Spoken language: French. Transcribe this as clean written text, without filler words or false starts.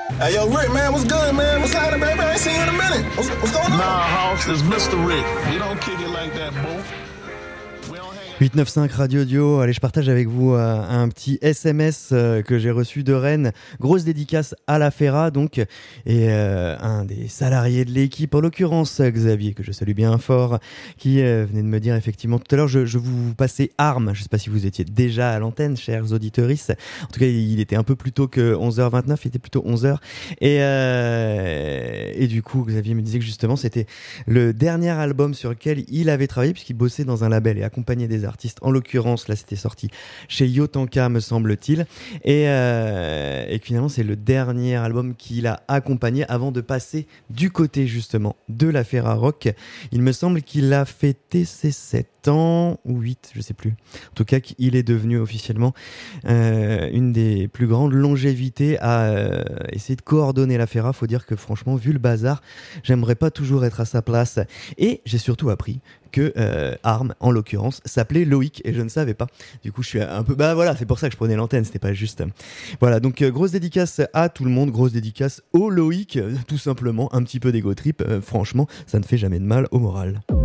Hey, yo, Rick, man, what's good, man? What's happening, baby? I ain't seen you in a minute. What's going on? Nah, Hoss, it's Mr. Rick. We don't kick it like that, bro. 895 Radio Dio, allez, je partage avec vous un petit SMS que j'ai reçu de Rennes. Grosse dédicace à la Ferra, donc, et un des salariés de l'équipe, en l'occurrence Xavier, que je salue bien fort, qui venait de me dire effectivement tout à l'heure, je vous passais Arme. Je sais pas si vous étiez déjà à l'antenne, chers auditeuristes. En tout cas, il était un peu plus tôt que 11h29, il était plutôt 11h. Et du coup, Xavier me disait que justement, c'était le dernier album sur lequel il avait travaillé, puisqu'il bossait dans un label et accompagnait des artistes. En l'occurrence, là, c'était sorti chez Yotanka, me semble-t-il. Et que finalement, c'est le dernier album qu'il a accompagné avant de passer du côté, justement, de la Ferra Rock. Il me semble qu'il a fêté ses 7 ans, ou 8, je sais plus. En tout cas, il est devenu officiellement une des plus grandes longévités à essayer de coordonner la Ferra. Faut dire que franchement, vu le bazar, j'aimerais pas toujours être à sa place. Et j'ai surtout appris que Arme, en l'occurrence, s'appelait Loïc, et je ne savais pas. Du coup, je suis un peu... Bah voilà, c'est pour ça que je prenais l'antenne, c'était pas juste... Voilà, donc grosse dédicace à tout le monde, grosse dédicace au Loïc, tout simplement, un petit peu d'ego trip, franchement, ça ne fait jamais de mal au moral.